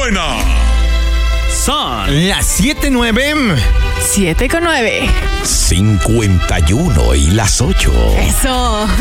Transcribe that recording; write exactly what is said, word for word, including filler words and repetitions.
buena. Son las siete nueve. siete con nueve. cincuenta y uno y las ocho. Eso.